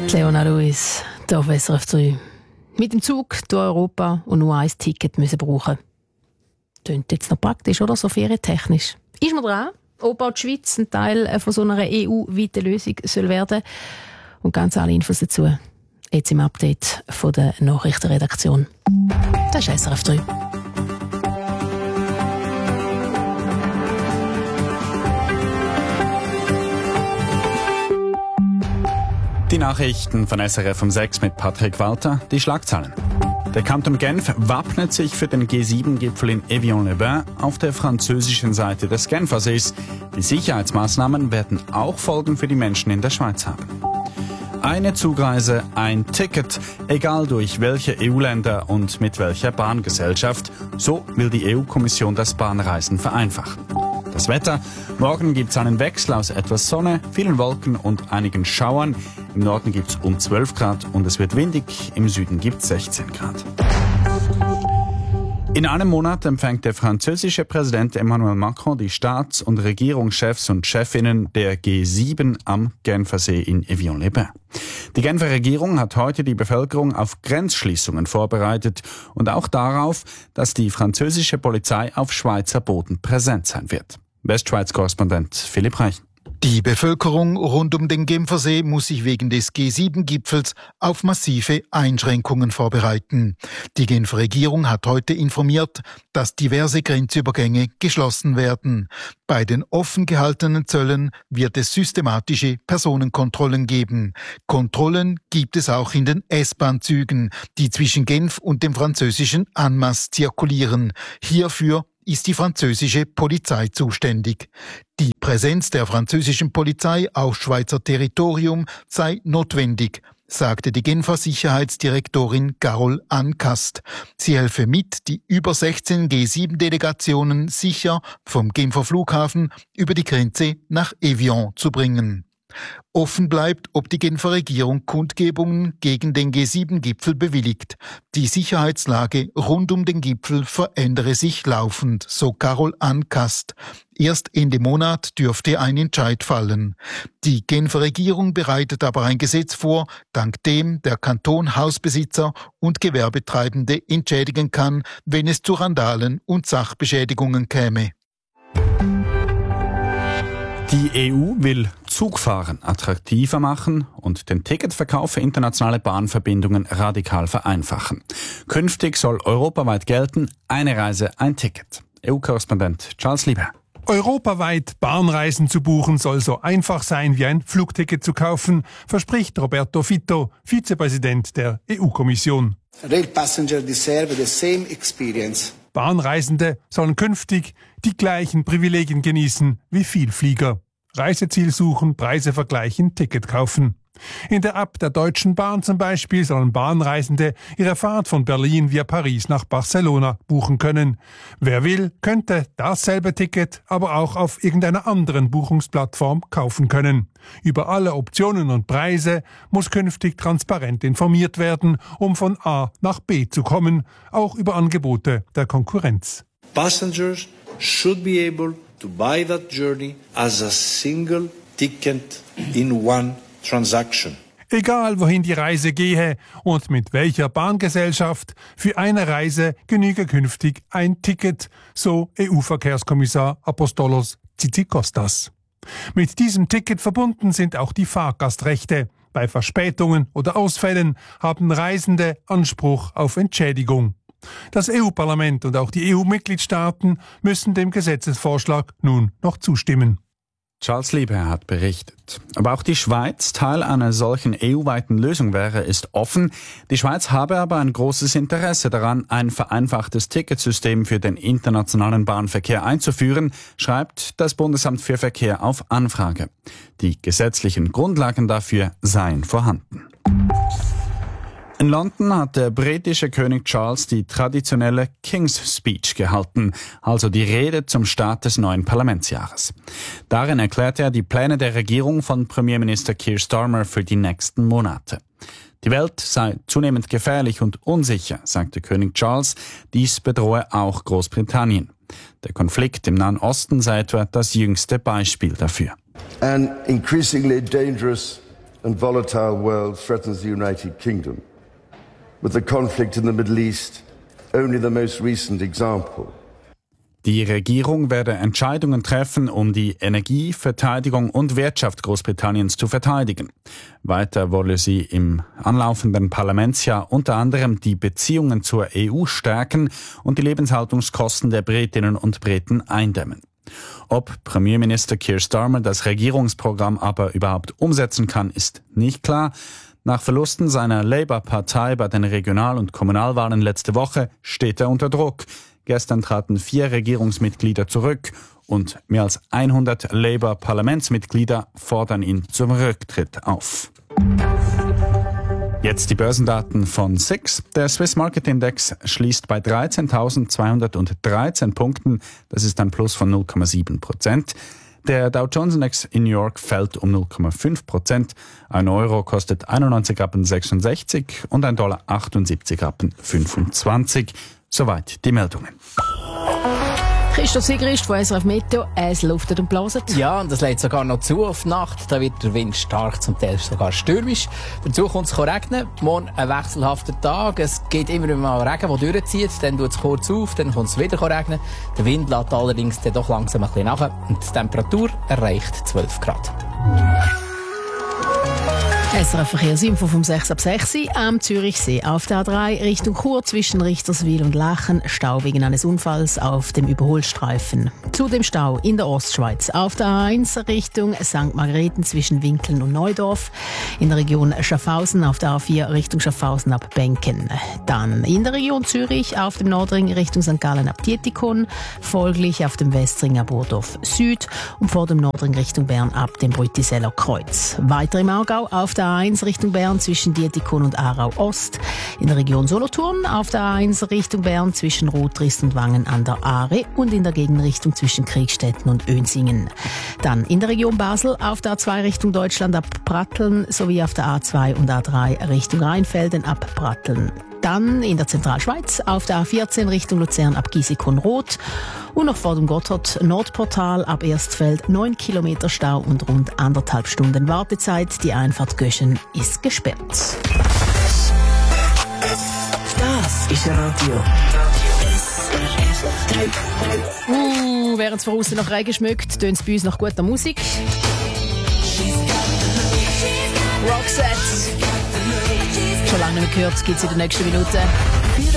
Leona Lewis, hier auf SRF 3. Mit dem Zug durch Europa und nur ein Ticket müssen brauchen. Klingt jetzt noch praktisch, oder? So ferientechnisch. Ist man dran, ob auch die Schweiz ein Teil von so einer EU-weiten Lösung soll werden. Und ganz alle Infos dazu jetzt im Update von der Nachrichtenredaktion. Das ist SRF 3. Die Nachrichten von SRF um 6 mit Patrick Walter. Die Schlagzeilen. Der Kanton Genf wappnet sich für den G7-Gipfel in Evian-les-Bains auf der französischen Seite des Genfersees. Die Sicherheitsmaßnahmen werden auch Folgen für die Menschen in der Schweiz haben. Eine Zugreise, ein Ticket, egal durch welche EU-Länder und mit welcher Bahngesellschaft. So will die EU-Kommission das Bahnreisen vereinfachen. Das Wetter. Morgen gibt es einen Wechsel aus etwas Sonne, vielen Wolken und einigen Schauern. Im Norden gibt es um 12 Grad und es wird windig. Im Süden gibt es 16 Grad. In einem Monat empfängt der französische Präsident Emmanuel Macron die Staats- und Regierungschefs und Chefinnen der G7 am Genfersee in Evian-les-Bains. Die Genfer Regierung hat heute die Bevölkerung auf Grenzschließungen vorbereitet und auch darauf, dass die französische Polizei auf Schweizer Boden präsent sein wird. Westschweiz-Korrespondent Philipp Reich. Die Bevölkerung rund um den Genfersee muss sich wegen des G7-Gipfels auf massive Einschränkungen vorbereiten. Die Genfer Regierung hat heute informiert, dass diverse Grenzübergänge geschlossen werden. Bei den offen gehaltenen Zöllen wird es systematische Personenkontrollen geben. Kontrollen gibt es auch in den S-Bahn-Zügen, die zwischen Genf und dem französischen Annemasse zirkulieren. Hierfür ist die französische Polizei zuständig. Die Präsenz der französischen Polizei auf Schweizer Territorium sei notwendig, sagte die Genfer Sicherheitsdirektorin Carole Ancast. Sie helfe mit, die über 16 G7-Delegationen sicher vom Genfer Flughafen über die Grenze nach Evian zu bringen. Offen bleibt, ob die Genfer Regierung Kundgebungen gegen den G7-Gipfel bewilligt. Die Sicherheitslage rund um den Gipfel verändere sich laufend, so Carole Ancast. Erst Ende Monat dürfte ein Entscheid fallen. Die Genfer Regierung bereitet aber ein Gesetz vor, dank dem der Kanton Hausbesitzer und Gewerbetreibende entschädigen kann, wenn es zu Randalen und Sachbeschädigungen käme. Die EU will Zugfahren attraktiver machen und den Ticketverkauf für internationale Bahnverbindungen radikal vereinfachen. Künftig soll europaweit gelten, eine Reise, ein Ticket. EU-Korrespondent Charles Lieber. Europaweit Bahnreisen zu buchen soll so einfach sein wie ein Flugticket zu kaufen, verspricht Roberto Fitto, Vizepräsident der EU-Kommission. Rail passenger deserve the same experience. Bahnreisende sollen künftig die gleichen Privilegien genießen wie Vielflieger. Reiseziel suchen, Preise vergleichen, Ticket kaufen. In der App der Deutschen Bahn zum Beispiel sollen Bahnreisende ihre Fahrt von Berlin via Paris nach Barcelona buchen können. Wer will, könnte dasselbe Ticket aber auch auf irgendeiner anderen Buchungsplattform kaufen können. Über alle Optionen und Preise muss künftig transparent informiert werden, um von A nach B zu kommen, auch über Angebote der Konkurrenz. Passengers should be able to buy that journey as a single ticket in one transaction. Egal wohin die Reise gehe und mit welcher Bahngesellschaft, für eine Reise genüge künftig ein Ticket, so EU-Verkehrskommissar Apostolos Tzitzikostas. Mit diesem Ticket verbunden sind auch die Fahrgastrechte. Bei Verspätungen oder Ausfällen haben Reisende Anspruch auf Entschädigung. Das EU-Parlament und auch die EU-Mitgliedstaaten müssen dem Gesetzesvorschlag nun noch zustimmen. Charles Lieber hat berichtet. Aber auch die Schweiz Teil einer solchen EU-weiten Lösung wäre, ist offen. Die Schweiz habe aber ein großes Interesse daran, ein vereinfachtes Ticketsystem für den internationalen Bahnverkehr einzuführen, schreibt das Bundesamt für Verkehr auf Anfrage. Die gesetzlichen Grundlagen dafür seien vorhanden. In London hat der britische König Charles die traditionelle King's Speech gehalten, also die Rede zum Start des neuen Parlamentsjahres. Darin erklärte er die Pläne der Regierung von Premierminister Keir Starmer für die nächsten Monate. Die Welt sei zunehmend gefährlich und unsicher, sagte König Charles. Dies bedrohe auch Großbritannien. Der Konflikt im Nahen Osten sei etwa das jüngste Beispiel dafür. An increasingly dangerous and volatile world threatens the United Kingdom, with the conflict in the Middle East only the most recent example. Die Regierung werde Entscheidungen treffen, um die Energie, Verteidigung und Wirtschaft Großbritanniens zu verteidigen. Weiter wolle sie im anlaufenden Parlamentsjahr unter anderem die Beziehungen zur EU stärken und die Lebenshaltungskosten der Britinnen und Briten eindämmen. Ob Premierminister Keir Starmer das Regierungsprogramm aber überhaupt umsetzen kann, ist nicht klar. Nach Verlusten seiner Labour-Partei bei den Regional- und Kommunalwahlen letzte Woche steht er unter Druck. Gestern traten 4 Regierungsmitglieder zurück und mehr als 100 Labour-Parlamentsmitglieder fordern ihn zum Rücktritt auf. Jetzt die Börsendaten von SIX. Der Swiss Market Index schließt bei 13.213 Punkten. Das ist ein Plus von 0,7%. Der Dow Jones Index in New York fällt um 0,5%. Ein Euro kostet 91,66 Rappen und ein Dollar 78,25 Rappen. Soweit die Meldungen. Christoph Sigrist von SRF Meteo, es luftet und blaset. Ja, und das lädt sogar noch zu auf die Nacht. Da wird der Wind stark, zum Teil sogar stürmisch. Dazu kommt es regnen. Morgen ein wechselhafter Tag. Es geht immer mal Regen, der durchzieht. Dann tut es kurz auf, dann kommt es wieder regnen. Der Wind lässt allerdings dann doch langsam ein bisschen nach. Und die Temperatur erreicht 12 Grad. SRF Verkehrsinfo vom 6 ab 6 am Zürichsee. Auf der A3 Richtung Chur zwischen Richterswil und Lachen Stau wegen eines Unfalls auf dem Überholstreifen. Zudem Stau in der Ostschweiz. Auf der A1 Richtung St. Margrethen zwischen Winkeln und Neudorf. In der Region Schaffhausen auf der A4 Richtung Schaffhausen ab Benken. Dann in der Region Zürich auf dem Nordring Richtung St. Gallen ab Dietikon. Folglich auf dem Westring ab Burdorf Süd und vor dem Nordring Richtung Bern ab dem Brütiseller Kreuz. Weiter im Aargau auf der A1 Richtung Bern zwischen Dietikon und Aarau Ost. In der Region Solothurn auf der A1 Richtung Bern zwischen Rotrist und Wangen an der Aare und in der Gegenrichtung zwischen Kriegstetten und Önsingen. Dann in der Region Basel auf der A2 Richtung Deutschland ab Pratteln sowie auf der A2 und A3 Richtung Rheinfelden ab Pratteln. Dann in der Zentralschweiz auf der A14 Richtung Luzern ab Giesecon-Roth und noch vor dem Gotthard-Nordportal ab Erstfeld 9 Kilometer Stau und rund 1,5 Stunden Wartezeit. Die Einfahrt Göschen ist gesperrt. Das ist Radio. Während es von außen nach Regen schmeckt, tönt es bei uns nach guter Musik. Roxette. Schon lange nicht mehr gehört, gibt es in den nächsten Minuten.